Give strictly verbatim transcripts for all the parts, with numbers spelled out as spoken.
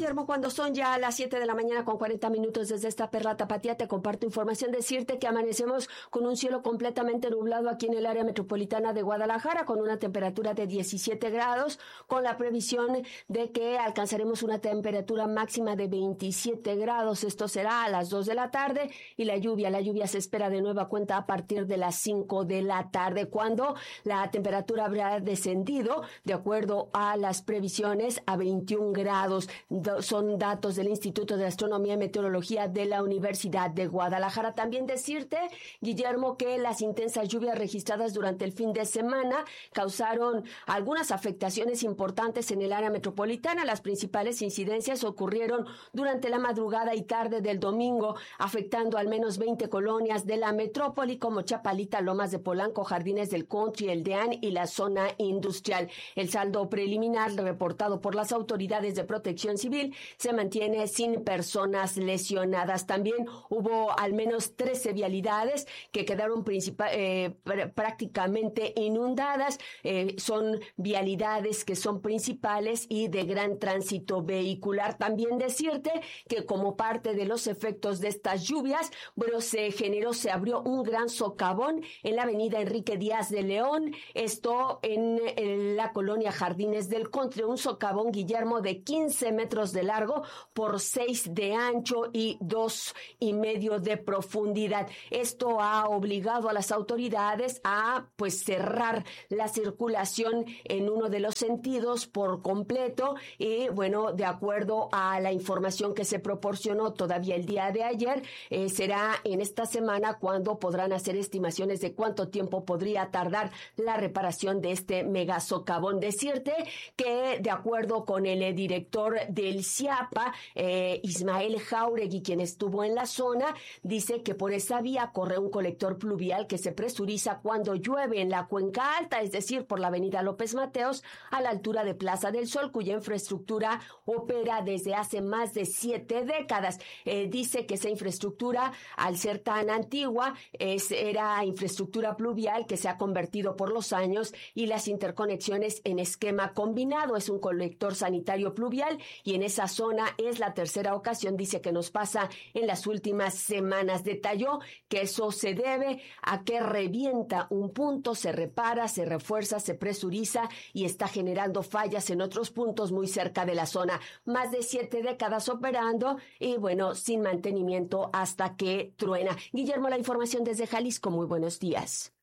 Guillermo, cuando son ya las siete de la mañana con cuarenta minutos desde esta perla tapatía, te comparto información. Decirte que amanecemos con un cielo completamente nublado aquí en el área metropolitana de Guadalajara, con una temperatura de diecisiete grados, con la previsión de que alcanzaremos una temperatura máxima de veintisiete grados. Esto será a las dos de la tarde, y la lluvia, la lluvia se espera de nueva cuenta a partir de las cinco de la tarde, cuando la temperatura habrá descendido, de acuerdo a las previsiones, a veintiún grados. Son datos del Instituto de Astronomía y Meteorología de la Universidad de Guadalajara. También decirte, Guillermo, que las intensas lluvias registradas durante el fin de semana causaron algunas afectaciones importantes en el área metropolitana. Las principales incidencias ocurrieron durante la madrugada y tarde del domingo, afectando al menos veinte colonias de la metrópoli, como Chapalita, Lomas de Polanco, Jardines del Country, El Deán y la zona industrial. El saldo preliminar reportado por las autoridades de protección civil se mantiene sin personas lesionadas. También hubo al menos trece vialidades que quedaron eh, pr- prácticamente inundadas. Eh, son vialidades que son principales y de gran tránsito vehicular. También decirte que como parte de los efectos de estas lluvias, bueno, se generó, se abrió un gran socavón en la avenida Enrique Díaz de León, esto en, en la colonia Jardines del Country, un socavón, Guillermo, de quince metros de largo por seis de ancho y dos y medio de profundidad. Esto ha obligado a las autoridades a pues cerrar la circulación en uno de los sentidos por completo, y bueno, de acuerdo a la información que se proporcionó todavía el día de ayer, eh, será en esta semana cuando podrán hacer estimaciones de cuánto tiempo podría tardar la reparación de este mega socavón. Decirte que de acuerdo con el eh, director del CIAPA, eh, Ismael Jauregui, quien estuvo en la zona, dice que por esa vía corre un colector pluvial que se presuriza cuando llueve en la cuenca alta, es decir, por la avenida López Mateos a la altura de Plaza del Sol, cuya infraestructura opera desde hace más de siete décadas. Eh, dice que esa infraestructura, al ser tan antigua, es, era infraestructura pluvial que se ha convertido por los años y las interconexiones en esquema combinado. Es un colector sanitario pluvial y en esa zona es la tercera ocasión, dice, que nos pasa en las últimas semanas. Detalló que eso se debe a que revienta un punto, se repara, se refuerza, se presuriza y está generando fallas en otros puntos muy cerca de la zona. Más de siete décadas operando y bueno, sin mantenimiento hasta que truena. Guillermo, la información desde Jalisco. Muy buenos días.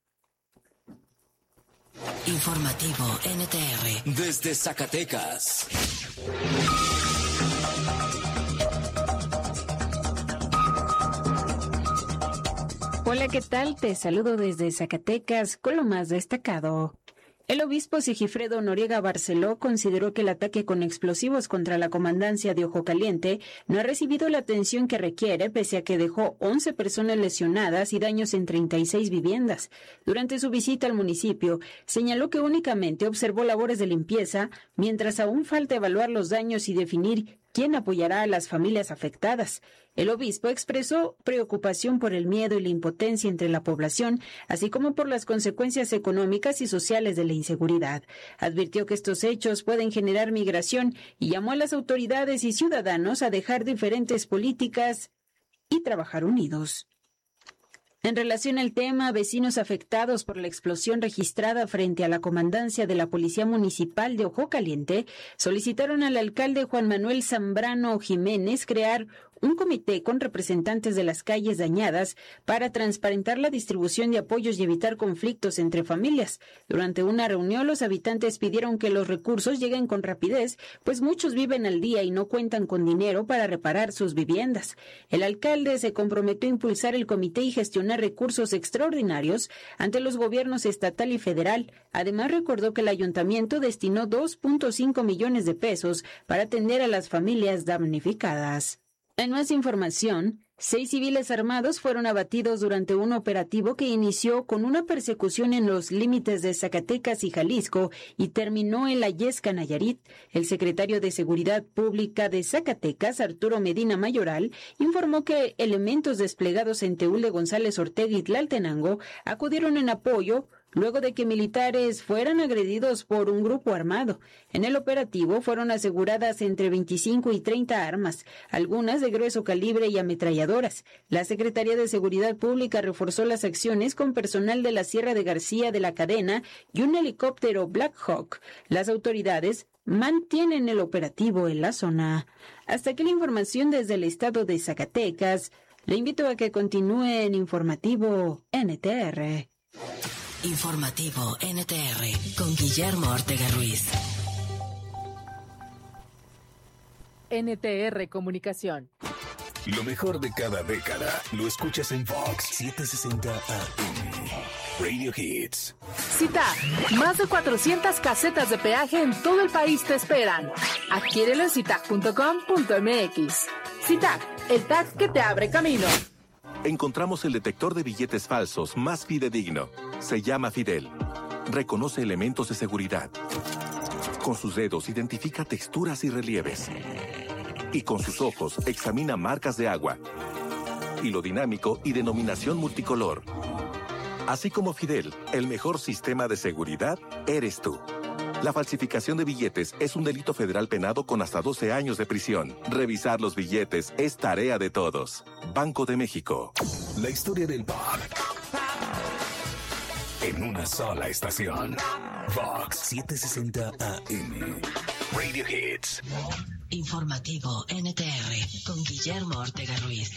Informativo N T R desde Zacatecas. Hola, ¿qué tal? Te saludo desde Zacatecas con lo más destacado. El obispo Sigifredo Noriega Barceló consideró que el ataque con explosivos contra la comandancia de Ojo Caliente no ha recibido la atención que requiere, pese a que dejó once personas lesionadas y daños en treinta y seis viviendas. Durante su visita al municipio, señaló que únicamente observó labores de limpieza, mientras aún falta evaluar los daños y definir quién apoyará a las familias afectadas. El obispo expresó preocupación por el miedo y la impotencia entre la población, así como por las consecuencias económicas y sociales de la inseguridad. Advirtió que estos hechos pueden generar migración y llamó a las autoridades y ciudadanos a dejar diferentes políticas y trabajar unidos. En relación al tema, vecinos afectados por la explosión registrada frente a la comandancia de la Policía Municipal de Ojo Caliente solicitaron al alcalde Juan Manuel Zambrano Jiménez crear un comité con representantes de las calles dañadas para transparentar la distribución de apoyos y evitar conflictos entre familias. Durante una reunión, los habitantes pidieron que los recursos lleguen con rapidez, pues muchos viven al día y no cuentan con dinero para reparar sus viviendas. El alcalde se comprometió a impulsar el comité y gestionar recursos extraordinarios ante los gobiernos estatal y federal. Además, recordó que el ayuntamiento destinó dos punto cinco millones de pesos para atender a las familias damnificadas. En más información, seis civiles armados fueron abatidos durante un operativo que inició con una persecución en los límites de Zacatecas y Jalisco y terminó en la Yesca, Nayarit. El secretario de Seguridad Pública de Zacatecas, Arturo Medina Mayoral, informó que elementos desplegados en Teúl de González Ortega y Tlaltenango acudieron en apoyo luego de que militares fueran agredidos por un grupo armado. En el operativo fueron aseguradas entre veinticinco y treinta armas, algunas de grueso calibre y ametralladoras. La Secretaría de Seguridad Pública reforzó las acciones con personal de la Sierra de García de la Cadena y un helicóptero Black Hawk. Las autoridades mantienen el operativo en la zona. Hasta aquí la información desde el estado de Zacatecas. Le invito a que continúe en Informativo N T R. Informativo N T R con Guillermo Ortega Ruiz. N T R Comunicación. Lo mejor de cada década lo escuchas en Vox setecientos sesenta A M. Radio Hits. CITAC. Más de cuatrocientas casetas de peaje en todo el país te esperan. Adquiérelo en citac punto com punto m x. CITAC, el T A C que te abre camino. Encontramos el detector de billetes falsos más fidedigno. Se llama Fidel. Reconoce elementos de seguridad. Con sus dedos identifica texturas y relieves. Y con sus ojos examina marcas de agua. Hilo dinámico y denominación multicolor. Así como Fidel, el mejor sistema de seguridad eres tú. La falsificación de billetes es un delito federal penado con hasta doce años de prisión. Revisar los billetes es tarea de todos. Banco de México. La historia del pop. En una sola estación. Vox setecientos sesenta A M. Radio Hits. Informativo N T R con Guillermo Ortega Ruiz.